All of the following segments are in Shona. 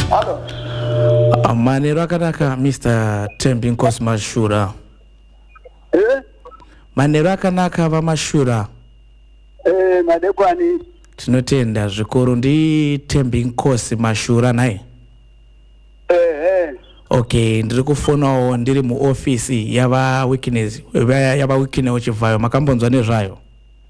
Halo. Manero akanaka Mr. Tembinkosi Mashura. Manero akanaka vaMashura. Madekwani. Tinotenda zvikuru ndi Tembinkosi Mashura naye. Okay, ndiri kufonawo ndiri muofisi yava witness wechivhayo makambonzwa nezvayo.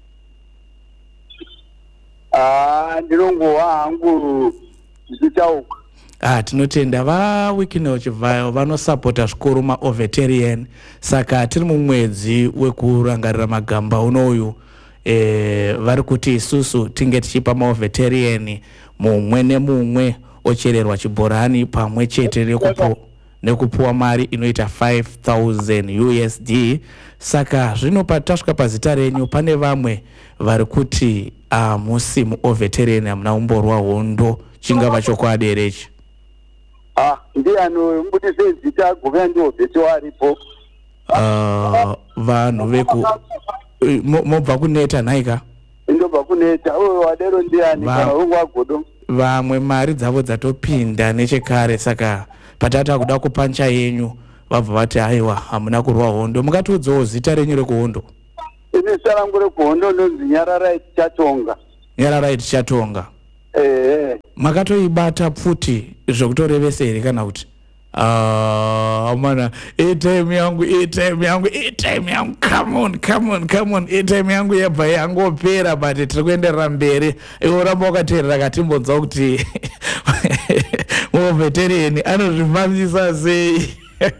Ndinongowa hangu ndichauka. Tinotenda vawikine wechivhayo vanosapota zvikuru maOveterian, saka tiri mumwedzi wekurangarira magamba unoyu vari kuti isusu tinge tichipa maOveterian mumwe nemumwe ochererwa chibhorani pamwe chete nekupuwa mari inoita 5,000 USD. Saka zvino patasvika pazita renyu pane vamwe vari kuti musi muOveterian hamuna umborwa hondo, chingava chokwadi here ichi? Ndiani mbudise zita gove ndiwo vhete waripo? Vanhu veku mobva kuneta nhaika? Ndobva kuneta. Wadero ndiani kana ungwagodo? Vamwe mari dzavo dzatopinda nechekare, saka patata kuda kupancha yenyu vabva vati aiwa hamuna kurwa hondo. Mukatiudzawo zita renyu rekuhondo? Ine zita rangu rekuhondo ndonzi Nyararai Chatonga. Nyararai Chatonga. Makatoibata pfuti zvokutorevesa here kana kuti mana time yangu come on time yangu yabva yangopera but tiri kuenderera mberi. Iwe uramba wakateerera katimbonzwa kuti muOveterian anozvifambisa sei?